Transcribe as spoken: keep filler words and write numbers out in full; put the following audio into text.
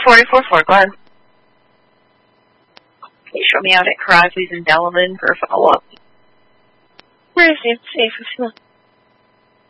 four eight four four, go ahead. Can you show me out at Crosby's in Delavan for a follow-up? Where is it? Safe.